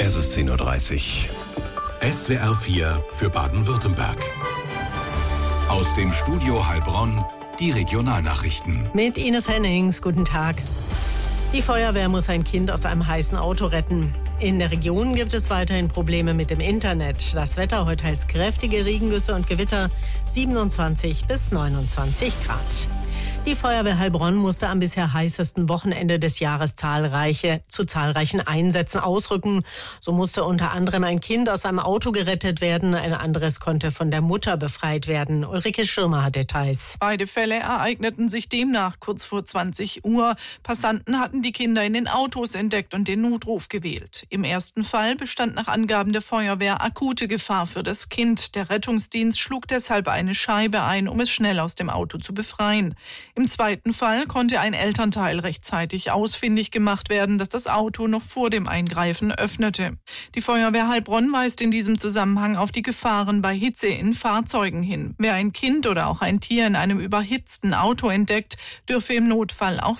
Es ist 10:30 Uhr. SWR 4 für Baden-Württemberg. Aus dem Studio Heilbronn die Regionalnachrichten. Mit Ines Hennings, guten Tag. Die Feuerwehr muss ein Kind aus einem heißen Auto retten. In der Region gibt es weiterhin Probleme mit dem Internet. Das Wetter heute als kräftige Regengüsse und Gewitter, 27 bis 29 Grad. Die Feuerwehr Heilbronn musste am bisher heißesten Wochenende des Jahres zu zahlreichen Einsätzen ausrücken. So musste unter anderem ein Kind aus einem Auto gerettet werden. Ein anderes konnte von der Mutter befreit werden. Ulrike Schirmer hat Details. Beide Fälle ereigneten sich demnach kurz vor 20 Uhr. Passanten hatten die Kinder in den Autos entdeckt und den Notruf gewählt. Im ersten Fall bestand nach Angaben der Feuerwehr akute Gefahr für das Kind. Der Rettungsdienst schlug deshalb eine Scheibe ein, um es schnell aus dem Auto zu befreien. Im zweiten Fall konnte ein Elternteil rechtzeitig ausfindig gemacht werden, das das Auto noch vor dem Eingreifen öffnete. Die Feuerwehr Heilbronn weist in diesem Zusammenhang auf die Gefahren bei Hitze in Fahrzeugen hin. Wer ein Kind oder auch ein Tier in einem überhitzten Auto entdeckt, dürfe im Notfall auch